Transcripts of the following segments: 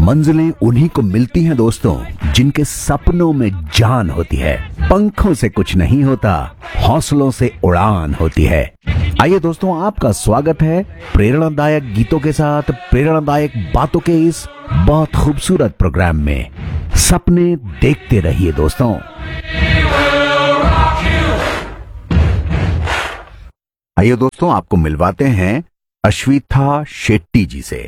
मंजिलें उन्हीं को मिलती हैं दोस्तों जिनके सपनों में जान होती है। पंखों से कुछ नहीं होता, हौसलों से उड़ान होती है। आइए दोस्तों, आपका स्वागत है प्रेरणादायक गीतों के साथ प्रेरणादायक बातों के इस बहुत खूबसूरत प्रोग्राम में। सपने देखते रहिए दोस्तों। आइए दोस्तों, आपको मिलवाते हैं अश्विथा शेट्टी जी से।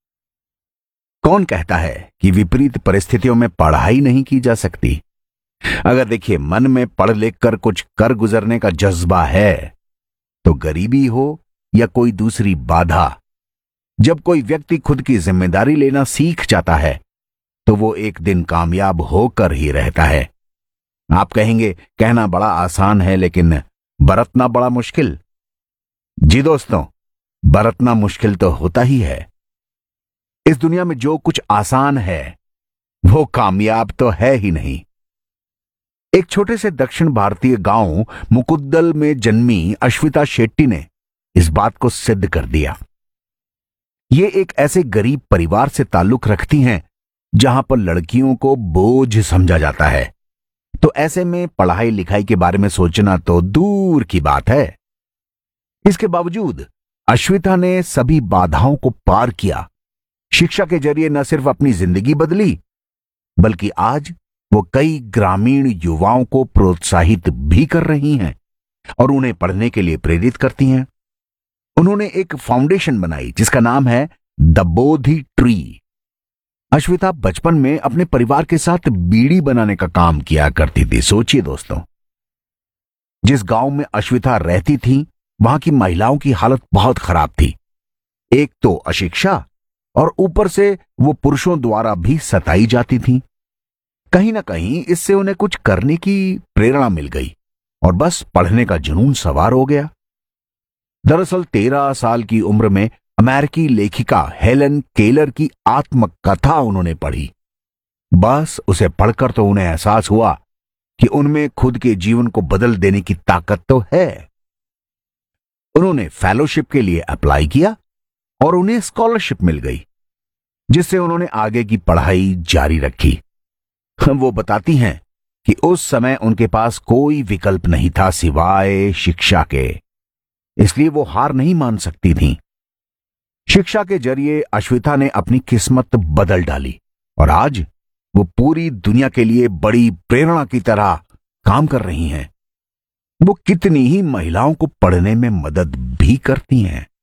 कौन कहता है कि विपरीत परिस्थितियों में पढ़ाई नहीं की जा सकती? अगर देखिए, मन में पढ़ लिख कर कुछ कर गुजरने का जज्बा है तो गरीबी हो या कोई दूसरी बाधा, जब कोई व्यक्ति खुद की जिम्मेदारी लेना सीख जाता है तो वो एक दिन कामयाब होकर ही रहता है। आप कहेंगे कहना बड़ा आसान है लेकिन बरतना बड़ा मुश्किल। जी दोस्तों, बरतना मुश्किल तो होता ही है। इस दुनिया में जो कुछ आसान है वो कामयाब तो है ही नहीं। एक छोटे से दक्षिण भारतीय गांव मुकुद्दल में जन्मी अश्विता शेट्टी ने इस बात को सिद्ध कर दिया। ये एक ऐसे गरीब परिवार से ताल्लुक रखती हैं जहां पर लड़कियों को बोझ समझा जाता है, तो ऐसे में पढ़ाई लिखाई के बारे में सोचना तो दूर की बात है। इसके बावजूद अश्विता ने सभी बाधाओं को पार किया। शिक्षा के जरिए न सिर्फ अपनी जिंदगी बदली बल्कि आज वो कई ग्रामीण युवाओं को प्रोत्साहित भी कर रही हैं और उन्हें पढ़ने के लिए प्रेरित करती हैं। उन्होंने एक फाउंडेशन बनाई जिसका नाम है द बोधि ट्री। अश्विता बचपन में अपने परिवार के साथ बीड़ी बनाने का काम किया करती थी। सोचिए दोस्तों, जिस गांव में अश्विता रहती थी वहां की महिलाओं की हालत बहुत खराब थी। एक तो अशिक्षा और ऊपर से वो पुरुषों द्वारा भी सताई जाती थीं। कहीं ना कहीं इससे उन्हें कुछ करने की प्रेरणा मिल गई और बस पढ़ने का जुनून सवार हो गया। दरअसल 13 साल की उम्र में अमेरिकी लेखिका हेलन केलर की आत्मकथा उन्होंने पढ़ी। बस उसे पढ़कर तो उन्हें एहसास हुआ कि उनमें खुद के जीवन को बदल देने की ताकत तो है। उन्होंने फेलोशिप के लिए अप्लाई किया और उन्हें स्कॉलरशिप मिल गई, जिससे उन्होंने आगे की पढ़ाई जारी रखी। वो बताती हैं कि उस समय उनके पास कोई विकल्प नहीं था सिवाय शिक्षा के, इसलिए वो हार नहीं मान सकती थीं। शिक्षा के जरिए अश्विता ने अपनी किस्मत बदल डाली और आज वो पूरी दुनिया के लिए बड़ी प्रेरणा की तरह काम कर रही हैं। वो कितनी ही महिलाओं को पढ़ने में मदद भी करती हैं।